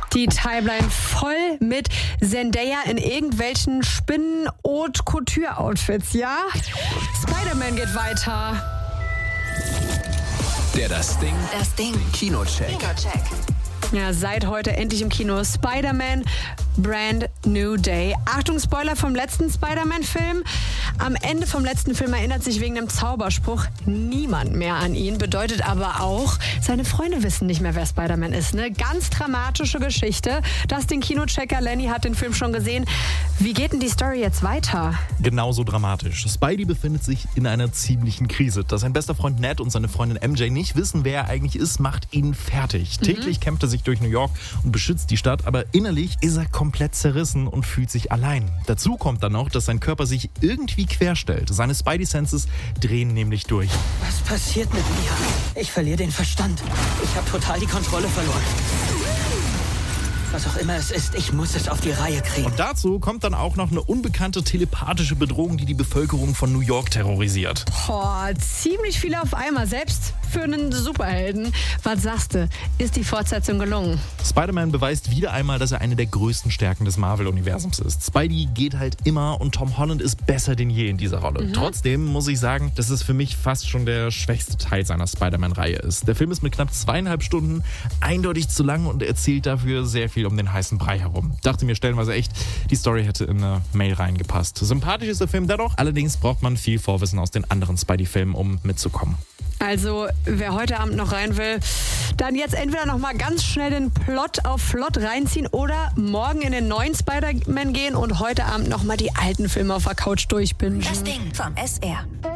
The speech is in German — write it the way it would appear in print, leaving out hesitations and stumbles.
Die Timeline voll mit Zendaya in irgendwelchen Spinnen-Haute-Couture-Outfits, ja? Spider-Man geht weiter. Das Ding. Kinocheck. Ja, seit heute endlich im Kino. Spider-Man Brand New Day. Achtung, Spoiler vom letzten Spider-Man-Film. Am Ende vom letzten Film erinnert sich wegen dem Zauberspruch niemand mehr an ihn. Bedeutet aber auch, seine Freunde wissen nicht mehr, wer Spider-Man ist. Eine ganz dramatische Geschichte. Den Kinochecker Lenny hat den Film schon gesehen. Wie geht denn die Story jetzt weiter? Genauso dramatisch. Spidey befindet sich in einer ziemlichen Krise. Dass sein bester Freund Ned und seine Freundin MJ nicht wissen, wer er eigentlich ist, macht ihn fertig. Täglich kämpft er sich durch New York und beschützt die Stadt, aber innerlich ist er komplett zerrissen und fühlt sich allein. Dazu kommt dann noch, dass sein Körper sich irgendwie querstellt. Seine Spidey-Senses drehen nämlich durch. Was passiert mit mir? Ich verliere den Verstand. Ich habe total die Kontrolle verloren. Was auch immer es ist, ich muss es auf die Reihe kriegen. Und dazu kommt dann auch noch eine unbekannte telepathische Bedrohung, die die Bevölkerung von New York terrorisiert. Boah, ziemlich viel auf einmal, selbst für einen Superhelden. Was sagst du? Ist die Fortsetzung gelungen? Spider-Man beweist wieder einmal, dass er eine der größten Stärken des Marvel-Universums ist. Spidey geht halt immer und Tom Holland ist besser denn je in dieser Rolle. Trotzdem muss ich sagen, dass es für mich fast schon der schwächste Teil seiner Spider-Man-Reihe ist. Der Film ist mit knapp 2,5 Stunden eindeutig zu lang und erzählt dafür sehr viel um den heißen Brei herum. Dachte mir stellenweise echt, die Story hätte in eine Mail reingepasst. Sympathisch ist der Film dennoch, allerdings braucht man viel Vorwissen aus den anderen Spidey-Filmen, um mitzukommen. Also, wer heute Abend noch rein will, dann jetzt entweder noch mal ganz schnell den Plot auf Flott reinziehen oder morgen in den neuen Spider-Man gehen und heute Abend noch mal die alten Filme auf der Couch durchbingen. Das Ding vom SR.